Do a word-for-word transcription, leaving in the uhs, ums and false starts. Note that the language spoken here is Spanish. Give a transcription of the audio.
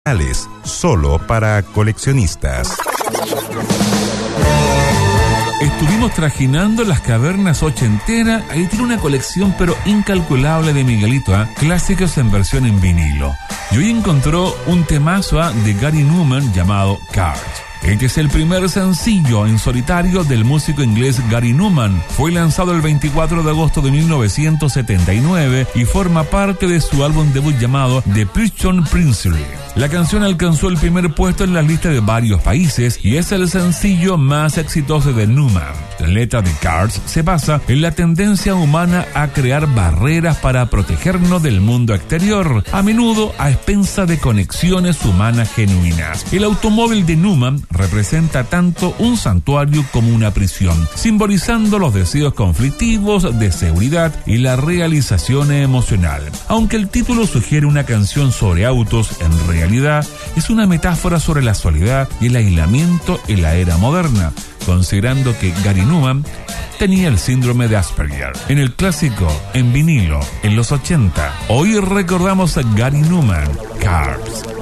Solo para coleccionistas. Estuvimos trajinando las cavernas ochenteras. Ahí tiene una colección pero incalculable de Miguelito, ¿eh? Clásicos en versión en vinilo. Y hoy encontró un temazo ¿eh? de Gary Numan llamado Cards. Este es el primer sencillo en solitario del músico inglés Gary Numan. Fue lanzado el veinticuatro de agosto de mil novecientos setenta y nueve y forma parte de su álbum debut llamado The Prison Princery. La canción alcanzó el primer puesto en las listas de varios países y es el sencillo más exitoso de Numan. La letra de Cards se basa en la tendencia humana a crear barreras para protegernos del mundo exterior, a menudo a expensas de conexiones humanas genuinas. El automóvil de Numan representa tanto un santuario como una prisión, simbolizando los deseos conflictivos de seguridad y la realización emocional. Aunque el título sugiere una canción sobre autos, en realidad es una metáfora sobre la soledad y el aislamiento en la era moderna, considerando que Gary Numan tenía el síndrome de Asperger. En el clásico, en vinilo, en los ochenta, hoy recordamos a Gary Numan, Cards.